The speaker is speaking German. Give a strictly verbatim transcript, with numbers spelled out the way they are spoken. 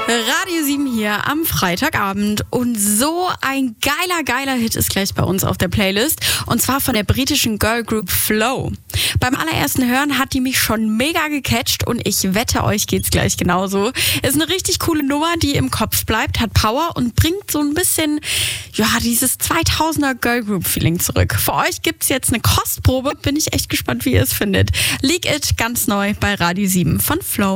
Radio sieben hier am Freitagabend und so ein geiler, geiler Hit ist gleich bei uns auf der Playlist und zwar von der britischen Girlgroup Flow. Beim allerersten Hören hat die mich schon mega gecatcht und ich wette, euch geht's gleich genauso. Ist eine richtig coole Nummer, die im Kopf bleibt, hat Power und bringt so ein bisschen, ja, dieses zweitausender Girlgroup-Feeling zurück. Für euch gibt's jetzt eine Kostprobe, bin ich echt gespannt, wie ihr es findet. Leak It ganz neu bei Radio sieben von Flow.